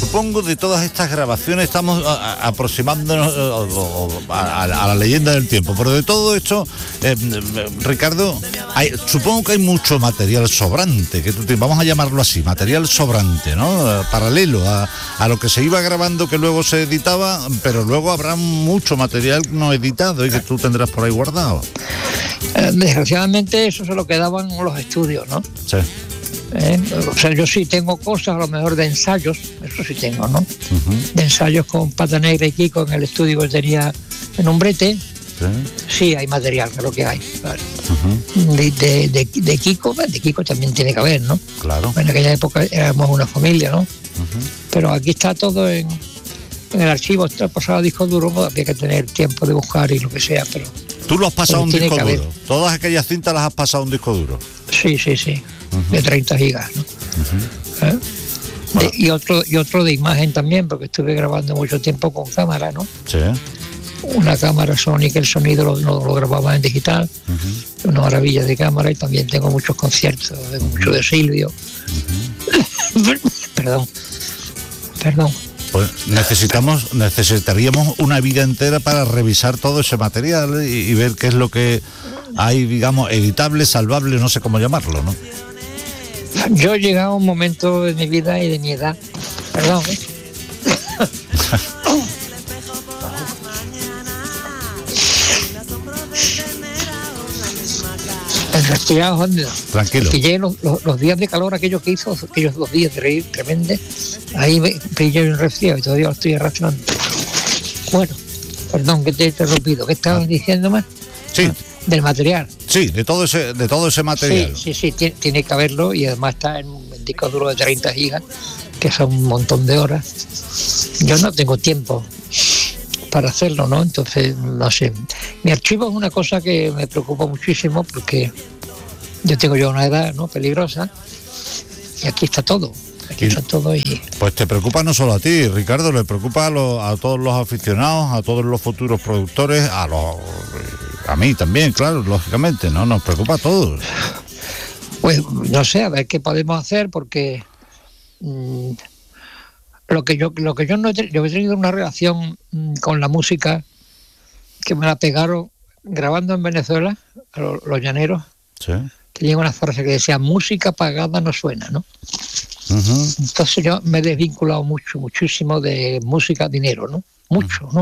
supongo, de todas estas grabaciones estamos aproximándonos a la leyenda del tiempo, pero de todo esto, Ricardo, supongo que hay mucho material sobrante, vamos a llamarlo así, material sobrante, ¿no? Paralelo a lo que se iba grabando, que luego se editaba, pero luego habrá mucho material no editado y que tú tendrás por ahí guardado. Desgraciadamente eso se lo quedaban los estudios, ¿no? Sí. O sea, yo sí tengo cosas, a lo mejor de ensayos, eso sí tengo, ¿no? De ensayos con Pata Negra y Kiko en el estudio que tenía en Umbrete. Sí, hay material, creo que hay. Claro. De Kiko también tiene que haber, ¿no? Claro. En aquella época éramos una familia, ¿no? Pero aquí está todo en el archivo, está pasado a disco duro, pues había que tener tiempo de buscar y lo que sea, pero... ¿Tú lo has pasado a un disco duro? ¿Todas aquellas cintas las has pasado a un disco duro? Sí. De 30 gigas, ¿no? Bueno. Y otro de imagen también, porque estuve grabando mucho tiempo con cámara, ¿no? Sí. Una cámara Sony que el sonido lo grababa en digital, una maravilla de cámara, y también tengo muchos conciertos, mucho de Silvio. Perdón. Pues necesitaríamos una vida entera para revisar todo ese material y ver qué es lo que hay, digamos, editable, salvable, no sé cómo llamarlo, ¿no? Yo he llegado a un momento de mi vida y de mi edad, perdón, respirado hondo. Tranquilo. Que llegué los días de calor, aquellos 2 días de reír tremendos, ahí me pillé un resfriado y todavía lo estoy arrastrando. Bueno, perdón que te he interrumpido. ¿Qué estabas diciendo más? Sí. Del material. Sí, de todo ese material. Sí, tiene que haberlo, y además está en un disco duro de 30 gigas, que son un montón de horas. Yo no tengo tiempo para hacerlo, ¿no? Entonces, no sé. Mi archivo es una cosa que me preocupa muchísimo, porque yo tengo ya una edad, ¿no?, peligrosa, y aquí está todo. Pues te preocupa no solo a ti, Ricardo, le preocupa a todos los aficionados, a todos los futuros productores, a mí también, claro, lógicamente, ¿no? Nos preocupa a todos. Pues no sé, a ver qué podemos hacer, porque yo he tenido una relación con la música que me la pegaron grabando en Venezuela, los llaneros. Sí. Tenía una frase que decía: música pagada no suena, ¿no? Entonces yo me he desvinculado muchísimo de música, dinero, ¿no? Mucho, ¿no?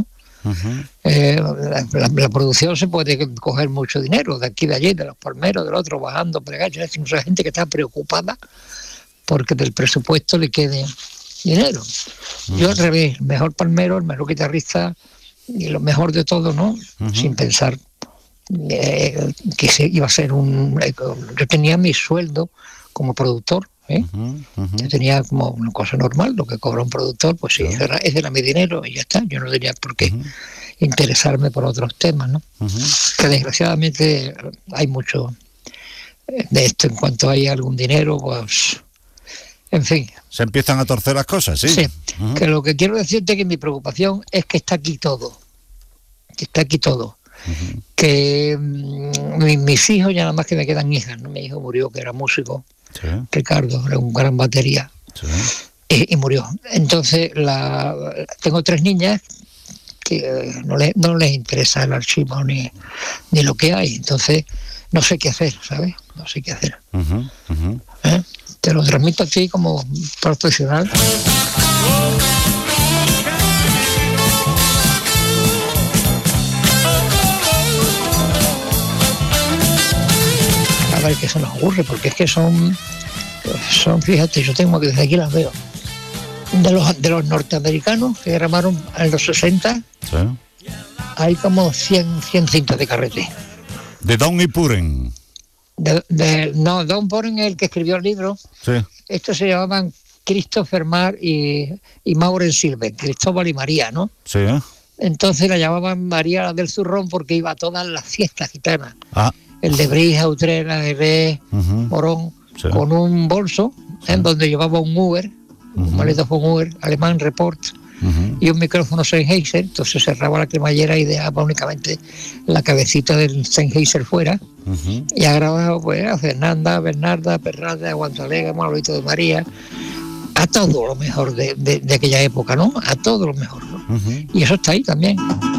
La producción se puede coger mucho dinero de aquí, de allí, de los palmeros, del otro, bajando, plegando. Hay mucha gente que está preocupada porque del presupuesto le quede dinero. Yo al revés, el mejor palmero, el mejor guitarrista y lo mejor de todo, ¿no? Sin pensar que iba a ser yo tenía mi sueldo como productor. Yo tenía como una cosa normal, lo que cobra un productor, pues sí, ese era mi dinero y ya está. Yo no tenía por qué interesarme por otros temas, ¿no? Que desgraciadamente hay mucho de esto. En cuanto hay algún dinero, pues, en fin. Se empiezan a torcer las cosas, ¿sí? Sí, que lo que quiero decirte es que mi preocupación es que está aquí todo. Que mis hijos, ya nada más que me quedan hijas, ¿no? Mi hijo murió, que era músico. Sí. Ricardo, era un gran batería. Sí. Y murió. Entonces tengo 3 niñas que no les interesa el archivo ni lo que hay. Entonces no sé qué hacer, ¿sabes? No sé qué hacer. Te lo transmito a ti como profesional. A ver qué se nos ocurre, porque es que son, fíjate, yo tengo que desde aquí las veo, de los norteamericanos que grabaron en los 60, sí. Hay como 100 cintas de carrete. ¿De Don y Puren? No, Don Puren es el que escribió el libro. Sí. Estos se llamaban Christopher Marr y Maureen Silver, Cristóbal y María, ¿no? Sí. Entonces la llamaban María la del Zurrón porque iba a todas las fiestas gitanas. El de Brija, Utrera, Herré, Morón, sí. Con un bolso, en donde llevaba un Uber, un maleto con Uber, alemán Report, y un micrófono Sennheiser. Entonces cerraba la cremallera y dejaba únicamente la cabecita del Sennheiser fuera, y ha grabado pues a Fernanda, Bernarda, Perrada, Guantalega, Manolito de María, a todo lo mejor de aquella época, ¿no? A todo lo mejor, ¿no? Y eso está ahí también.